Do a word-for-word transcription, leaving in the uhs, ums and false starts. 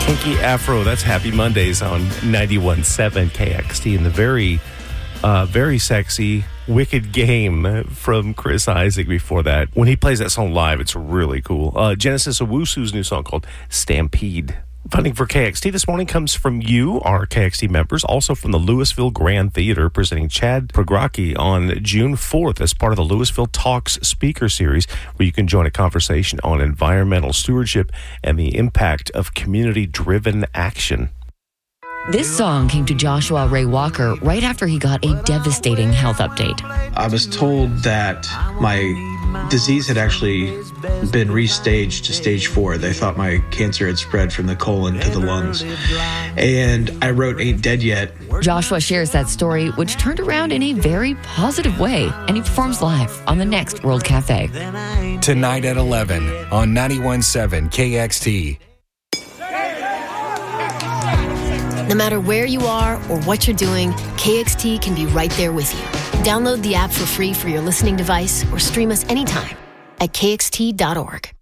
Kinky Afro, that's Happy Mondays on ninety-one point seven K X T, and the very, uh, very sexy Wicked Game from Chris Isaak before that. When he plays that song live, it's really cool. Uh, Genesis Owusu's new song called Stampede. Funding for K X T this morning comes from you, our K X T members, also from the Louisville Grand Theater, presenting Chad Progrocki on June fourth as part of the Louisville Talks speaker series, where you can join a conversation on environmental stewardship and the impact of community-driven action. This song came to Joshua Ray Walker right after he got a devastating health update. I was told that my disease had actually been restaged to stage four. They thought my cancer had spread from the colon to the lungs. And I wrote Ain't Dead Yet. Joshua shares that story, which turned around in a very positive way, and he performs live on the next World Cafe. Tonight at eleven on ninety-one point seven K X T. No matter where you are or what you're doing, K X T can be right there with you. Download the app for free for your listening device or stream us anytime at K X T dot org.